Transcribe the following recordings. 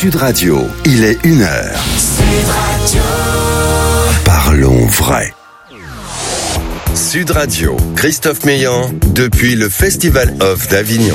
Sud Radio, il est 1h. Sud Radio. Parlons vrai. Sud Radio, Christophe Meillan, depuis le Festival Off d'Avignon.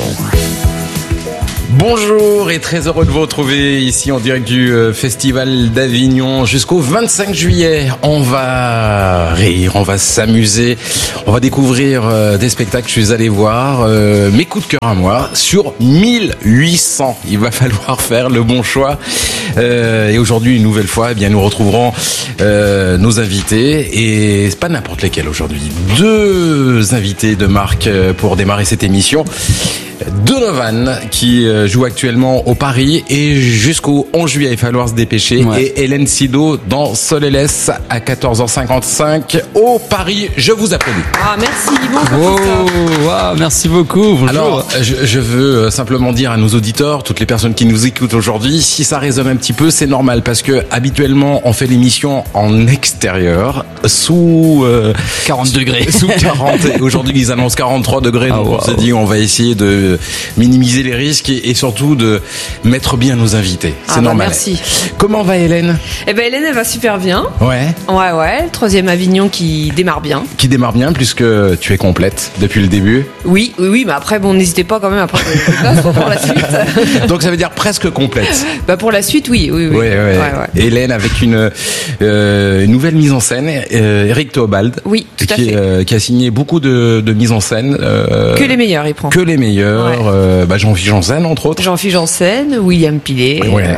Bonjour et très heureux de vous retrouver ici en direct du Festival d'Avignon jusqu'au 25 juillet. On va rire, on va s'amuser, on va découvrir des spectacles que je suis allé voir, mes coups de cœur à moi, sur 1800. Il va falloir faire le bon choix. Et aujourd'hui, une nouvelle fois, eh bien, nous retrouverons nos invités. Et c'est pas n'importe lesquels aujourd'hui. 2 invités de marque pour démarrer cette émission. Donovan qui joue actuellement au Paris et jusqu'au 11 juillet, il va falloir se dépêcher. Ouais. Et Hélène Sido dans Solélès à 14h55 au Paris. Je vous applaudis. Ah, merci. Bonjour. Wow, merci beaucoup. Bonjour. Alors, je veux simplement dire à nos auditeurs, toutes les personnes qui nous écoutent aujourd'hui, si ça résonne un petit peu, c'est normal parce que habituellement, on fait l'émission en extérieur sous 40 degrés. Sous 40. Et aujourd'hui, ils annoncent 43 degrés. Donc, on s'est dit, on va essayer de minimiser les risques et surtout de mettre bien nos invités. C'est normal. Merci. Comment va Hélène ? Eh ben Hélène, elle va super bien. Ouais. Ouais. Le 3e Avignon qui démarre bien. Qui démarre bien puisque tu es complète depuis le début. Oui. Mais après, bon, n'hésitez pas quand même à prendre des places pour la suite. Donc ça veut dire presque complète. Bah pour la suite, oui. Ouais. Hélène avec une nouvelle mise en scène. Eric Théobald. Oui, tout à fait. Qui a signé beaucoup de mises en scène. Que les meilleurs, il prend. Que les meilleurs. Ouais. Jean-Philippe Janssen, entre autres. Jean-Philippe Janssen, William Pilet. Ouais.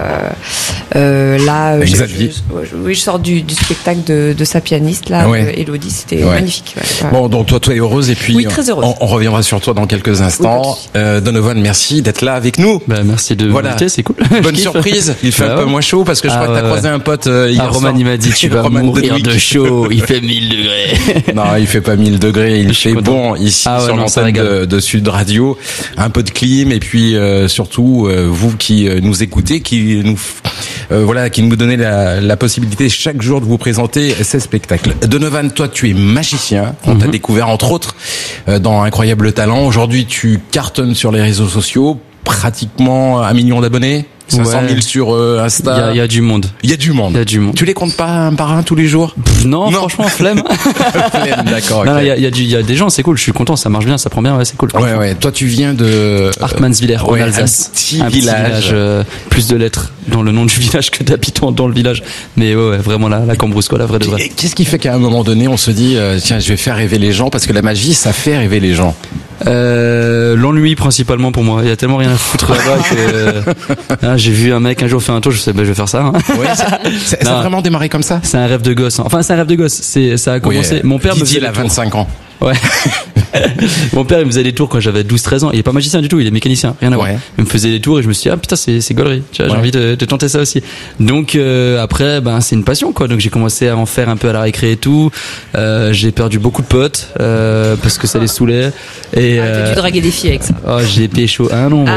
Là, je sors du spectacle de sa pianiste, là, Élodie. C'était magnifique. Ouais. Bon, donc toi, tu es heureuse et puis oui, très heureuse. On reviendra sur toi dans quelques instants. Oui, Donovan, merci d'être là avec nous. Merci de m'inviter, c'est cool. Bonne surprise. Il fait un peu moins chaud parce que je crois que t'as croisé un pote hier Roman, il m'a dit tu vas mourir de chaud. Il fait 1000 degrés. Non, il fait pas 1000 degrés. Il fait bon ici sur l'antenne de Sud Radio. Un peu de clim et puis surtout vous qui nous écoutez, qui nous donnez la possibilité chaque jour de vous présenter ces spectacles. Donovan, toi tu es magicien, on t'a découvert entre autres dans Incroyable Talent. Aujourd'hui tu cartonnes sur les réseaux sociaux, pratiquement 1 million d'abonnés. 500 000 sur Insta. Il y a du monde. Il y a du monde. Tu les comptes pas un par un tous les jours ? Non, franchement, flemme. Flemme, d'accord. Non, il y a des gens, c'est cool. Je suis content, ça marche bien, ça prend bien, ouais, c'est cool. Ouais. Toi, tu viens de Hartmannswiller, en Alsace. Un petit village. Plus de lettres dans le nom du village que d'habitants dans le village. Mais ouais, vraiment la Cambrousse, quoi, la vraie de vraie. Qu'est-ce qui fait qu'à un moment donné, on se dit, tiens, je vais faire rêver les gens parce que la magie, ça fait rêver les gens. L'ennui principalement pour moi. Il y a tellement rien à foutre là-bas que j'ai vu un mec un jour faire un tour, je sais je vais faire ça. Ouais, ça a vraiment démarré comme ça. C'est un rêve de gosse. Enfin, c'est un rêve de gosse. Ça a commencé. Mon père me faisait 25 ans. Ouais. Mon père, il me faisait des tours quand j'avais 12-13 ans. Il est pas magicien du tout, il est mécanicien, rien à voir. Il me faisait des tours et je me suis dit, putain, c'est gaulerie. Tu vois, j'ai envie de tenter ça aussi. Donc, après, c'est une passion, quoi. Donc, j'ai commencé à en faire un peu à la récré et tout. J'ai perdu beaucoup de potes, parce que ça les saoulait. Et, t'as dû draguer des filles avec ça. Oh, j'ai pécho un nombre.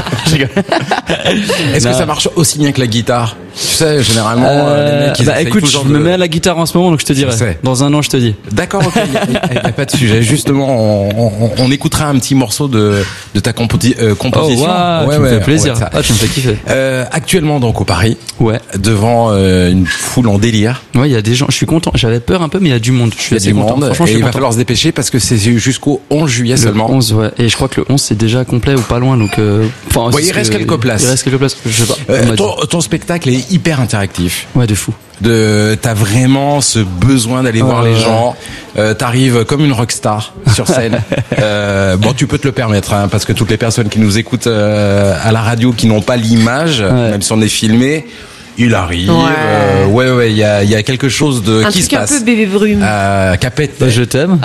Est-ce que ça marche aussi bien que la guitare? Tu sais, généralement, les mecs, écoute, je me mets à la guitare en ce moment, donc je te dirai. Dans un an, je te dis. D'accord, ok. Il y a pas de sujet. Justement, on écoutera un petit morceau de ta composition. Oh, tu me fais plaisir. Tu me fais kiffer. Actuellement, donc, au Paris. Ouais. Devant une foule en délire. Ouais, il y a des gens. Je suis content. J'avais peur un peu, mais il y a du monde. Je suis assez content. Franchement, et il va falloir se dépêcher parce que c'est jusqu'au 11 juillet seulement. Le 11, ouais. Et je crois que le 11, c'est déjà complet ou pas loin, donc, il reste quelques places. Il reste quelques places. Je sais pas. Ton spectacle est hyper interactif. Ouais, de fou. T'as vraiment ce besoin d'aller voir les gens. T'arrives comme une rockstar sur scène. Tu peux te le permettre, hein, parce que toutes les personnes qui nous écoutent à la radio, qui n'ont pas l'image, même si on est filmé, il arrive. Il y a quelque chose qui se passe. Un truc un peu bébé brume. Capette. Je t'aime.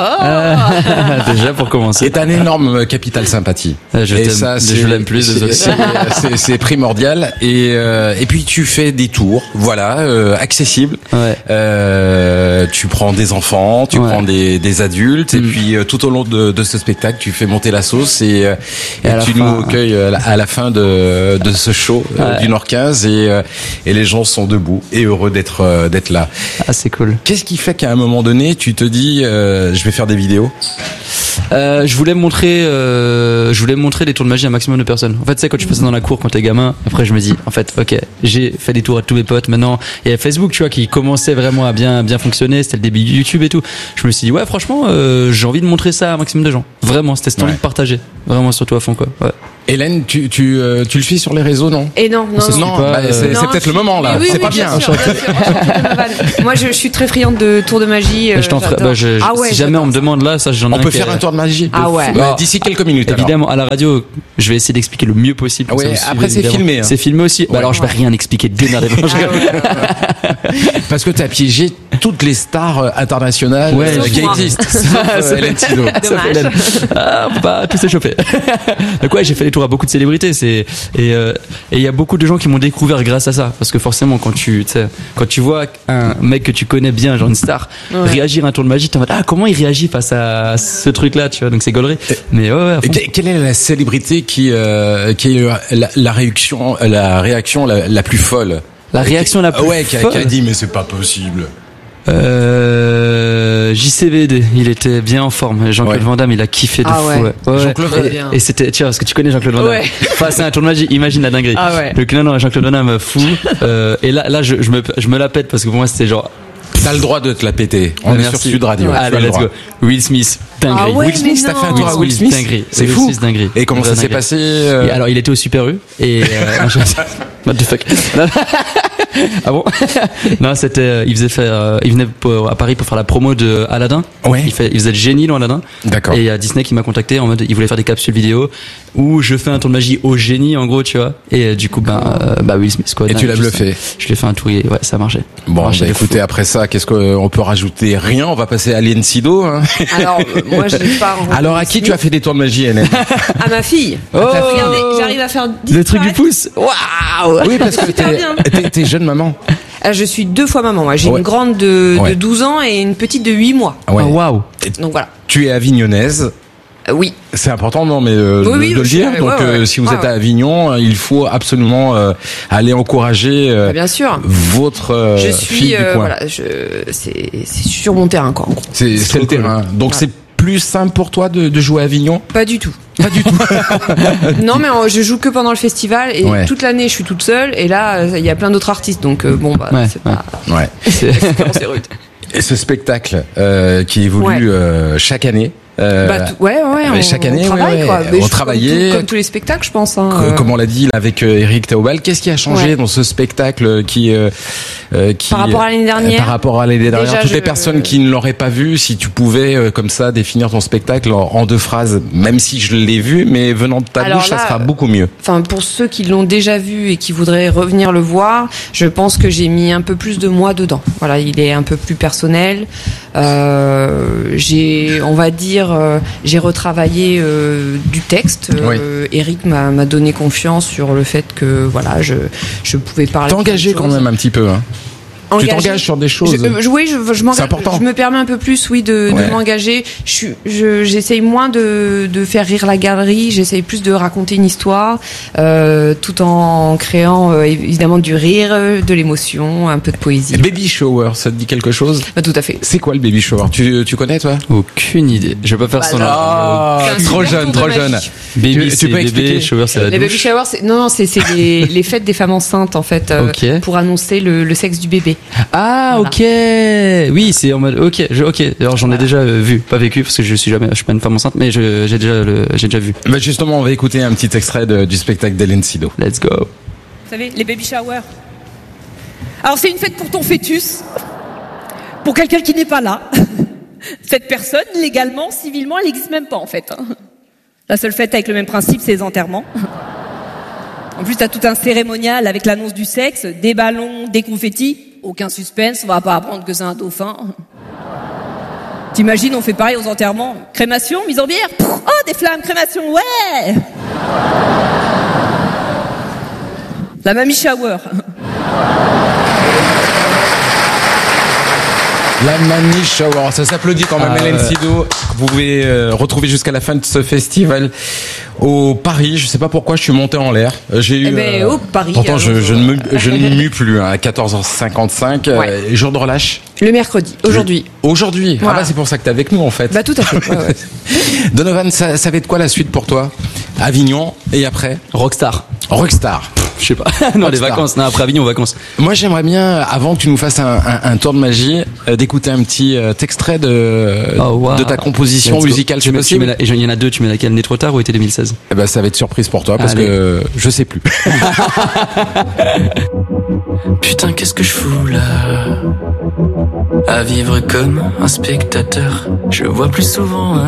Déjà pour commencer. C'est un énorme capital sympathie. Je t'aime. Ça, je l'aime plus. C'est primordial. Et puis tu fais des tours, accessibles. Ouais. Tu prends des enfants, tu prends des adultes, et puis tout au long de ce spectacle, tu fais monter la sauce et tu nous accueilles à la fin de ce show du Nord 15 et les gens sont debout et heureux d'être là. Ah, c'est cool. Qu'est-ce qui fait qu'à un moment donné, tu te dis je vais faire des vidéos? Je voulais montrer les tours de magie à un maximum de personnes. En fait, tu sais, quand tu fais ça dans la cour quand t'es gamin, après je me dis, en fait, ok, j'ai fait des tours à tous mes potes. Maintenant, il y a Facebook, tu vois, qui commençait vraiment à bien fonctionner. C'était le début de YouTube et tout. Je me suis dit, ouais, franchement, j'ai envie de montrer ça à un maximum de gens. Vraiment, c'était cette envie de partager. Vraiment, surtout à fond, quoi. Ouais. Hélène, tu le suis sur les réseaux, non? Et non. C'est peut-être le moment là. C'est pas bien. Moi, je suis très friande de tours de magie. Si jamais on me demande là, ça j'en ai. On peut faire un tour de magie. D'ici quelques minutes. Évidemment, à la radio, je vais essayer d'expliquer le mieux possible. Après c'est filmé. C'est filmé aussi. Alors je vais rien expliquer. Démerdez-vous. Parce que t'as piégé toutes les stars internationales qui existent. Hélène Silo. Dommage. On peut pas tout s'échauffer. Donc ouais, j'ai fait des tours à beaucoup de célébrités. Et il y a beaucoup de gens qui m'ont découvert grâce à ça. Parce que forcément, quand tu vois un mec que tu connais bien, genre une star, réagir à un tour de magie, t'es en mode, comment il réagit face à ce truc-là, tu vois. Donc c'est gaulerie. Mais quelle est la célébrité qui a eu la réaction la plus folle? La réaction la plus folle. Qui a dit mais c'est pas possible. JCVD, il était bien en forme. Jean-Claude Van Damme, il a kiffé de fou. Jean-Claude Van Damme. Et c'était, tu vois, parce que tu connais Jean-Claude Van Damme. Face à un tour de magie, imagine la dinguerie. Donc non, Jean-Claude Van Damme fou. Et là, je me la pète parce que pour moi, c'était genre. T'as le droit de te la péter. On est sur Sud Radio. Allez, let's go. Will Smith, dinguerie. Will Smith, t'as fait un tour à Will Smith. Dinguerie. C'est fou. Dinguerie. Et comment ça s'est passé? Alors, il était au Super U. Et, what the fuck? Ah bon? Non, c'était, il venait à Paris pour faire la promo de Aladdin. Il faisait le génie dans Aladdin. D'accord. Et il y a Disney qui m'a contacté en mode, il voulait faire des capsules vidéo où je fais un tour de magie au génie, en gros, tu vois. Et du coup, Will Smith, quoi. Et tu l'as bluffé. Je l'ai fait un tour, ça marchait. Bon, écoutez, après ça, qu'est-ce qu'on peut rajouter? Rien, on va passer à Hélène Silo, hein. Alors, moi, je l'ai pas rencontré. Alors, à qui tu as fait des tours de magie, Hélène? À ma fille. Regardez, j'arrive à faire 10 le truc du pouce. Waouh! Oui, parce que t'es jeune maman. Je suis 2 fois maman. Moi, j'ai une grande de 12 ans et une petite de 8 mois. Waouh. Donc voilà. Tu es avignonnaise. Oui. C'est important, non, mais de le dire. Donc, si vous êtes à Avignon, il faut absolument aller encourager bien sûr. votre fille du coin. Voilà, c'est sur mon terrain, quoi. En gros. C'est le terrain. Donc c'est plus simple pour toi de jouer à Avignon? Pas du tout. Pas du tout. Non, mais je joue que pendant le festival et toute l'année je suis toute seule et là il y a plein d'autres artistes donc c'est pas. Ouais. C'est rude. Et ce spectacle qui évolue chaque année. Chaque année, on travaille, quoi. On travaillait. Comme tous les spectacles, je pense. Comme on l'a dit là, avec Eric Théobald, qu'est-ce qui a changé dans ce spectacle qui par rapport à l'année dernière? Par rapport à l'année dernière, déjà, toutes les personnes qui ne l'auraient pas vu, si tu pouvais comme ça définir ton spectacle en 2 phrases, même si je l'ai vu, mais venant de ta bouche, ça sera beaucoup mieux. Enfin, pour ceux qui l'ont déjà vu et qui voudraient revenir le voir, je pense que j'ai mis un peu plus de moi dedans. Voilà, il est un peu plus personnel. On va dire, j'ai retravaillé du texte. Eric m'a donné confiance sur le fait que voilà, je pouvais parler. T'es engagé quand même un petit peu, hein. Tu t'engages sur des choses. Je m'engage. C'est important. Je me permets un peu plus, de m'engager. J'essaye moins de faire rire la galerie. J'essaye plus de raconter une histoire, tout en créant évidemment du rire, de l'émotion, un peu de poésie. Baby shower, ça te dit quelque chose? Tout à fait. C'est quoi le baby shower? Tu connais toi? Aucune idée. Je vais pas faire son nom. Trop jeune. Baby, tu peux expliquer? Shower, c'est la douche. Les baby showers, c'est les fêtes des femmes enceintes en fait, pour annoncer le sexe du bébé. Ah, voilà. Ok. Oui, c'est en mode. Ok. Alors j'en ai déjà vu, pas vécu parce que je suis pas une femme enceinte, mais j'ai déjà vu. Bah justement, on va écouter un petit extrait du spectacle d'Hélène Silo. Let's go. Vous savez, les baby showers. Alors c'est une fête pour ton fœtus, pour quelqu'un qui n'est pas là. Cette personne, légalement, civilement, elle n'existe même pas en fait. La seule fête avec le même principe, c'est les enterrements. En plus, t'as tout un cérémonial avec l'annonce du sexe, des ballons, des confettis. Aucun suspense, on va pas apprendre que c'est un dauphin. T'imagines, on fait pareil aux enterrements. Crémation, mise en bière. Oh, des flammes, crémation, ouais. La mamie shower. La Maniche Shower, ça s'applaudit quand même. Hélène Sido, vous pouvez retrouver jusqu'à la fin de ce festival au Paris. Je sais pas pourquoi je suis monté en l'air. J'ai eu. Au Paris. Pourtant, je ne mue plus à 14h55. Ouais. Jour de relâche. Le mercredi. Aujourd'hui. Aujourd'hui. Voilà. Ah bah c'est pour ça que t'es avec nous en fait. Bah tout à fait. Ouais. Donovan, ça va être quoi la suite pour toi? Avignon et après? Rockstar. Je sais pas. Non, Rockstar. Les vacances. Non, après Avignon, vacances. Moi, j'aimerais bien, avant que tu nous fasses un tour de magie, d'écouter un petit extrait de ta composition musicale. C'est possible. Et il y en a deux. Tu mets laquelle? Né trop tard ou été 2016? Eh ben, ça va être surprise pour toi parce que je sais plus. Putain, qu'est-ce que je fous là? À vivre comme un spectateur, je vois plus souvent